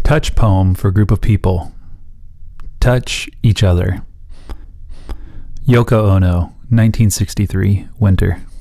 Touch poem for a group of people. Touch each other. Yoko Ono, 1963, winter.